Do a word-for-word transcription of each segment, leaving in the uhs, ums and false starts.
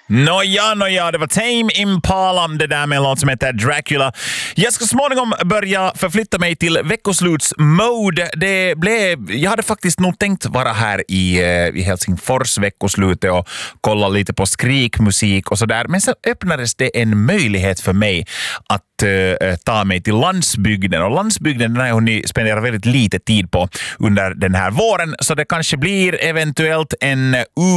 Nåja, nåja, det var Tame Impala, det där med en låt som heter Dracula. Jag ska småningom börja förflytta mig till veckosluts-mode. Det blev, jag hade faktiskt nog tänkt vara här i, i Helsingfors veckoslutet och kolla lite på skrikmusik och sådär. Men så öppnades det en möjlighet för mig att uh, ta mig till landsbygden. Och landsbygden, den har ni spenderat väldigt lite tid på under den här våren. Så det kanske blir eventuellt en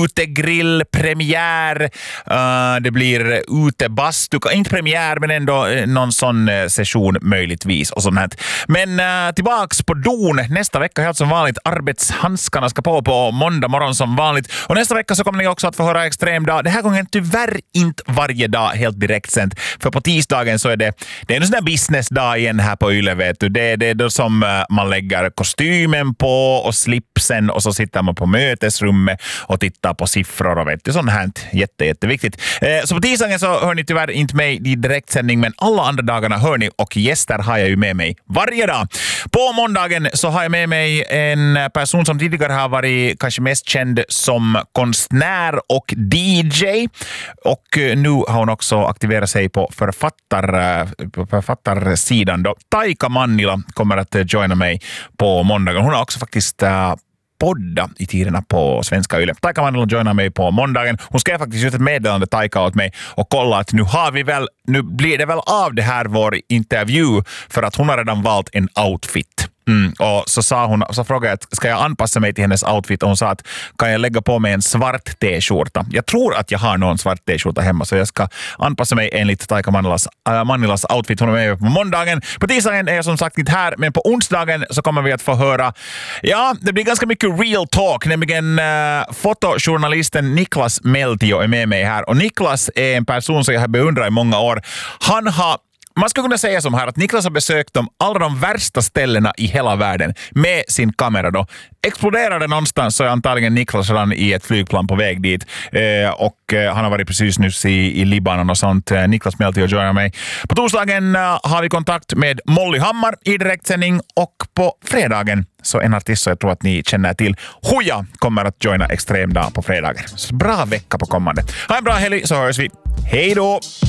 utegrill-premiär. Uh, det blir utebastu, inte premiär men ändå någon sån uh, session möjligtvis och sånt här. Men uh, tillbaks på don nästa vecka helt som vanligt. Arbetshandskarna ska på på måndag morgon som vanligt. Och nästa vecka så kommer ni också att få höra Extrem dag. Det här gången tyvärr inte varje dag helt direkt sent. För på tisdagen så är det det är en sån där businessdag igen här på Yle, vet du. Det, det är då som uh, man lägger kostymen på och slipsen och så sitter man på mötesrummet och tittar på siffror och vet du, sånt här jätte, jätteviktigt. Eh, så på tisdagen så hör ni tyvärr inte mig i direktsändning, men alla andra dagarna hör ni och gäster har jag ju med mig varje dag. På måndagen så har jag med mig en person som tidigare har varit kanske mest känd som konstnär och D J och nu har hon också aktiverat sig på författar, på författarsidan då. Taika Mannila kommer att joina mig på måndagen. Hon har också faktiskt uh, podda i tiderna på Svenska Yle. Taika Mannila joinar mig på måndagen. Hon skrev faktiskt ut ett meddelande Taika åt mig och kolla att nu har vi väl, nu blir det väl av det här vår intervju för att hon har redan valt en outfit. Mm. Och så sa hon, så frågade jag att ska jag anpassa mig till hennes outfit och hon sa att kan jag lägga på mig en svart t-skjorta. Jag tror att jag har någon svart t-skjorta hemma så jag ska anpassa mig enligt Taika Mannilas, äh, Mannilas outfit. Hon är med på måndagen. På tisdagen är jag som sagt inte här, men på onsdagen så kommer vi att få höra, ja, det blir ganska mycket real talk, nämligen äh, fotojournalisten Niklas Meltio är med mig här. Och Niklas är en person som jag har beundrat i många år. Han har Man skulle kunna säga som här att Niklas har besökt de allra de värsta ställena i hela världen med sin kamera då. Exploderar det någonstans så är antagligen Niklas redan i ett flygplan på väg dit. Eh, och eh, han har varit precis nyss i, i Libanon och sånt. Eh, Niklas Meltio och joinar mig. På torsdagen eh, har vi kontakt med Molly Hammar i direktsändning och på fredagen så en artist så jag tror att ni känner till, Hooja, kommer att joina Extrem dag på fredagen. Så bra vecka på kommande. Ha en bra helg så hörs vi. Hej då!